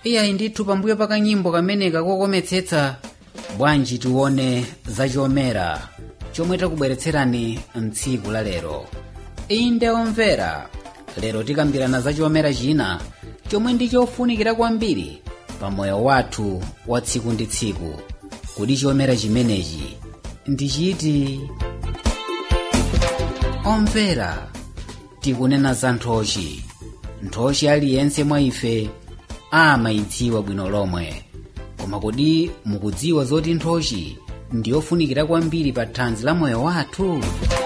iyayi ndithu pambuyo pa kanyimbo kameneka kokometsetsa bwanji tione za chomera chomwe takubweretserani mtsiku la lero. Inde omvera, lero tikambirana za chomera china chomwe ndi chofunikira kwambiri pa moyo wathu wa tsiku ndi tsiku. Kodi chomera chimenechi ndi chiti? Omvera, tikunena za nthochi. Nthochi aliyense mwa ife amayidziwa bwino lomwe. Koma kodi mukudziwa zoti nthochi ndiyofunikira kwambiri pa thanzi la moyo wathu?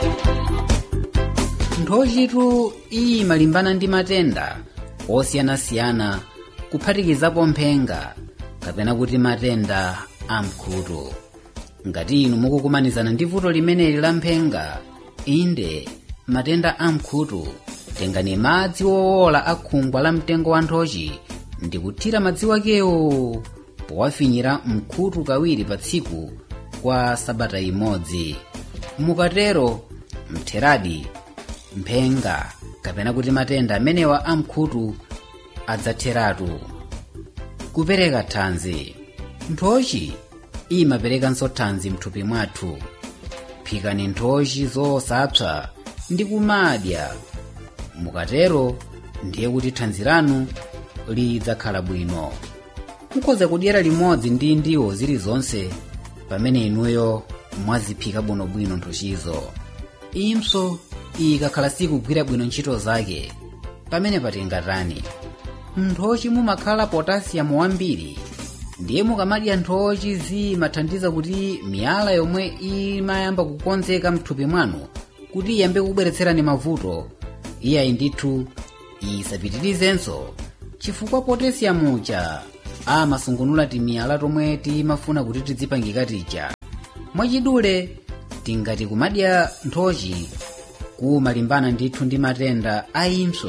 Nthochitu imalimbana ndi matenda osiyanasiyana kuphatikizapo mphenga kapena kuti matenda amkhutu. Ngati inu mukukumanizana ndi vuto limeneli la mphenga, inde matenda amkhutu, tengani madzi wowola a khungwa la mtengo wa nthochi ndi kuthira madzi wakewo powafinyira mkhutu kawiri pa tsiku kwa sabata imodzi. Mukatero mtheradi mphenga kapena kuti matenda amenewa amkhutu adzatheratu. Kupereka thanzi. Nthochi imaperekanso thanzi mthupi mwathu. Phikani nthochi zosapsa ndi kumadya. Mukatero ndiye kuti thanzi lanu lidzakhala bwino. Mukhoza kudyera limodzi ndi ndiwo zilizonse pamene inuyo mwaziphika bwinobwino nthochizo. Impso ikakhala sikugwira bwino ntchito zake, pamene patingatani? Nthochi mumakhala potasiyamu wambiri, ndiye mukamadya nthochi zimathandiza kuti miyala yomwe imayamba kukonzeka mthupi mwanu kuti iyambe kubweretserani mavuto, iyayi ndithu isapitirizenso, chifukwa potasiyamucha amasungunula timiyala tomwe timafuna kuti tidzipangika tija. Mwachidule tingati kumadya nthochi kumalimbana ndithu ndi matenda a impso.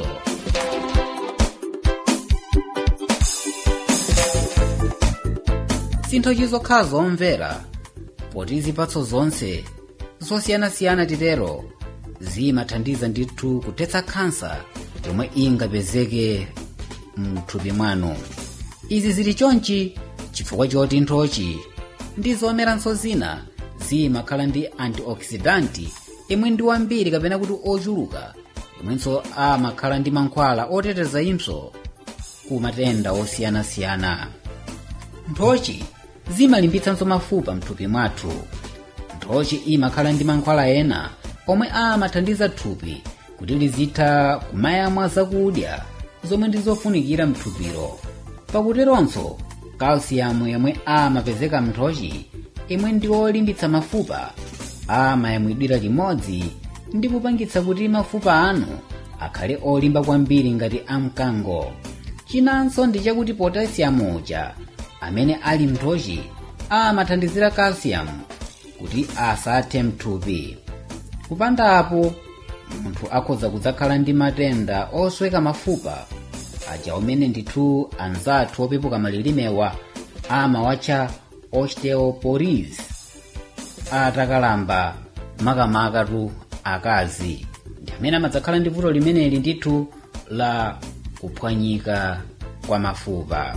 Sinthochi zokhala zomvera, poti zipatso zonse zosiyanasiyana titero zimathandiza ndithu kuthetsa khansa yomwe ingapezeke mthupi mwanu. Izi zili chonchi chifukwa choti nthochi ndi zomeranso zina zimakhala ndi antioxidanti imwe ndi wambiri kapena kuti ochuluka, imwenso amakhala ndi mankhwala oteteza impso ku matenda osiyanasiyana. Nthochi zimalimbitsanso mafupa mthupi mwathu. Nthochi imakhala ndi mankhwala ena omwe amathandiza thupi kuti lizitha kumayamwa zakudya zomwe ndi zofunikira mthupiro. Pakuteronso kalsiyamu yomwe amapezeka mnthochi imwe ndi olimbitsa mafupa amayamwidwira limodzi ndi kupangitsa kuti mafupa anu akhale olimba kwambiri ngati amkango. Chinanso ndi chakuti potasiyamu uja amene ali mnthochi amathandizira kalsiyamu kuti asathe mthupi. Kupanda apo munthu akhoza kudzakhala ndi matenda osweka mafupa aja omene ndithu anzathu opepuka malilimewa amawatcha osteoporosis atakalamba, makamakatu akazi ndi amene amadzakhala ndi vuto limeneli ndithu la kuphwanyika kwa mafupa.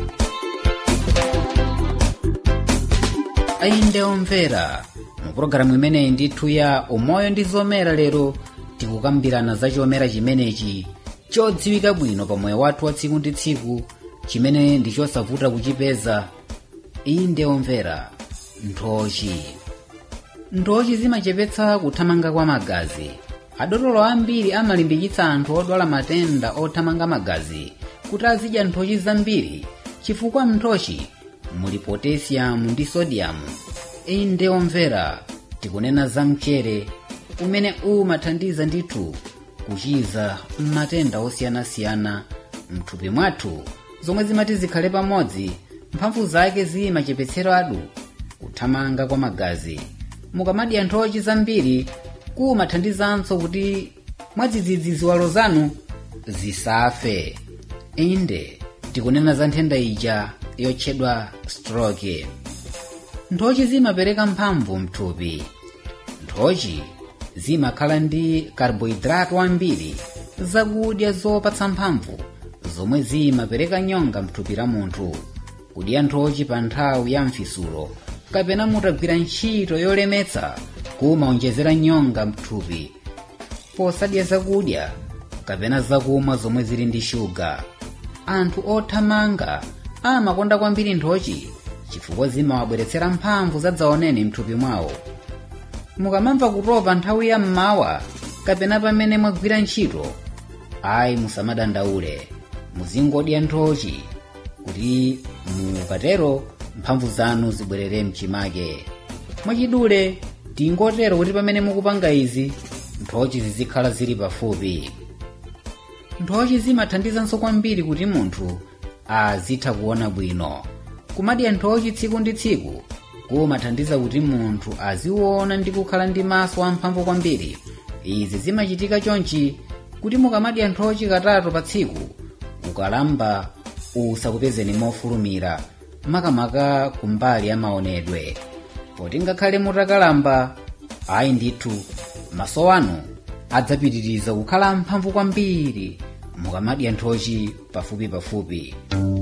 Inde omvera, mu pologalamu imeneyi ndithu ya umoyo ndi zomera lero tikukambirana za chomera chimenechi chodziwika bwino pa moyo wathu wa tsiku ndi tsiku, chimene ndi chosavuta kuchipeza. Inde omvera, nthochi. Nthochi zimachepetsa kuthamanga kwa magazi. Adotolo ambiri amalimbikitsa anthu odwala matenda othamanga magazi kuti azidya nthochi zambiri chifukwa mnthochi muli potasiyamu ndi sodiyamu. Inde omvera, tikunena za mchere umene umathandiza ndithu kuchiza matenda osiyanasiyana mthupi mwathu, zomwe zimati zikhale pamodzi mphamvu zake zimachepetseratu kuthamanga kwa magazi. Mukamadya nthochi zambiri kumathandizanso kuti mwadzidzidzi ziwalo zanu zisafe. Inde tikunena za nthenda ija yotchedwa stroke. Nthochi zimapereka mphamvu mthupi. Nthochi zimakhala ndi karbohidrati wambiri, zakudya zopatsa mphamvu zomwe zimapereka nyonga mthupi la munthu. Kudya nthochi pa nthawi ya mfisulo kapena mutagwira ntchito yolemetsa kumaonjezera nyonga mthupi. Posadya zakudya kapena zakumwa zomwe zili ndi shuga, anthu othamanga amakonda kwambiri nthochi chifukwa zimawabweretsera mphamvu zadzaoneni mthupi mwawo. Mukamamva kutopa nthawi ya mmawa kapena pamene mwagwira ntchito, ayi musamadandaule, muzingodya nthochi kuti mukatero mphamvu zanu zibwerere mchimake. Mwachidule tingotero kuti pamene mukupanga izi nthochi zizikhala zili pafupi. Nthochi zimathandizanso kwambiri kuti munthu azitha kuona bwino. Kumadya nthochi tsiku ndi tsiku kumathandiza kuti munthu aziona ndi kukhala ndi maso amphamvu kwambiri. Izi zimachitika chonchi kuti mukamadya nthochi katatu pa tsiku, ukalamba usakupezeni mofulumira, makamaka kumbali ya maonedwe. Poti ngakhale mutakalamba, ayi ndithu maso anu adzapitiriza kukhala amphamvu kwambiri mukamadya nthochi pafupi.